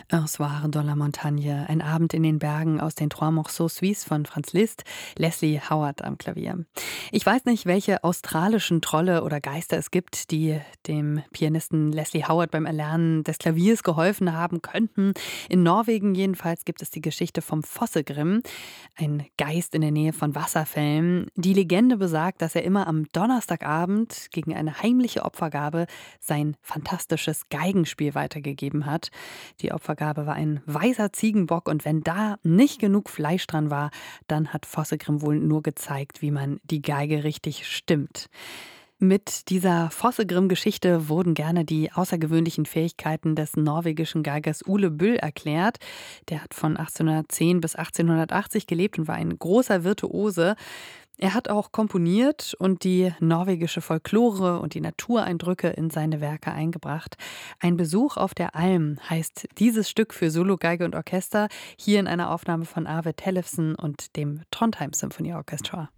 Un soir dans la Montagne, ein Abend in den Bergen aus den Trois Morceaux Suisses von Franz Liszt, Leslie Howard am Klavier. Ich weiß nicht, welche australischen Trolle oder Geister es gibt, die dem Pianisten Leslie Howard beim Erlernen des Klaviers geholfen haben könnten. In Norwegen jedenfalls gibt es die Geschichte vom Fossegrim, ein Geist in der Nähe von Wasserfällen. Die Legende besagt, dass er immer am Donnerstagabend gegen eine heimliche Opfergabe sein fantastisches Geigenspiel weitergegeben hat. Die Opfergabe war ein weißer Ziegenbock und wenn da nicht genug Fleisch dran war, dann hat Fossegrim wohl nur gezeigt, wie man die Geige richtig stimmt. Mit dieser Fossegrim-Geschichte wurden gerne die außergewöhnlichen Fähigkeiten des norwegischen Geigers Ole Bull erklärt. Der hat von 1810 bis 1880 gelebt und war ein großer Virtuose. Er hat auch komponiert und die norwegische Folklore und die Natureindrücke in seine Werke eingebracht. Ein Besuch auf der Alm heißt dieses Stück für Solo, Geige und Orchester, hier in einer Aufnahme von Arve Tellefsen und dem Trondheim Symphonieorchestra.